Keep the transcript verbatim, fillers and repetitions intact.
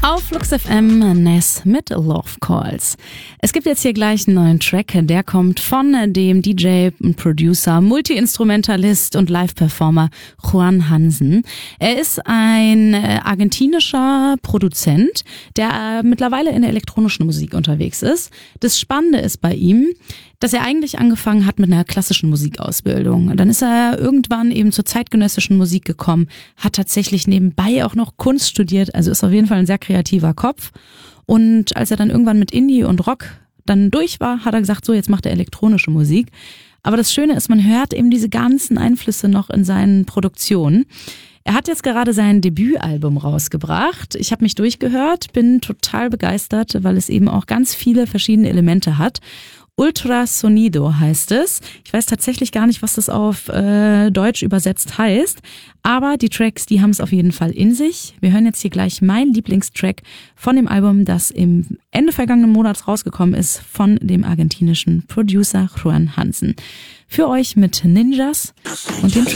Auf Flux F M, Ness mit Love Calls. Es gibt jetzt hier gleich einen neuen Track, der kommt von dem D J, Producer, Multi-Instrumentalist und Live-Performer Juan Hansen. Er ist ein argentinischer Produzent, der mittlerweile in der elektronischen Musik unterwegs ist. Das Spannende ist bei ihm, dass er eigentlich angefangen hat mit einer klassischen Musikausbildung. Dann ist er irgendwann eben zur zeitgenössischen Musik gekommen, hat tatsächlich nebenbei auch noch Kunst studiert, also ist auf jeden Fall ein sehr kreativer Kopf. Und als er dann irgendwann mit Indie und Rock dann durch war, hat er gesagt, so, jetzt macht er elektronische Musik. Aber das Schöne ist, man hört eben diese ganzen Einflüsse noch in seinen Produktionen. Er hat jetzt gerade sein Debütalbum rausgebracht. Ich habe mich durchgehört, bin total begeistert, weil es eben auch ganz viele verschiedene Elemente hat. Ultrasonido heißt es. Ich weiß tatsächlich gar nicht, was das auf äh, Deutsch übersetzt heißt, aber die Tracks, die haben es auf jeden Fall in sich. Wir hören jetzt hier gleich meinen Lieblingstrack von dem Album, das im Ende vergangenen Monats rausgekommen ist, von dem argentinischen Producer Juan Hansen. Für euch mit Ninjas und dem Track.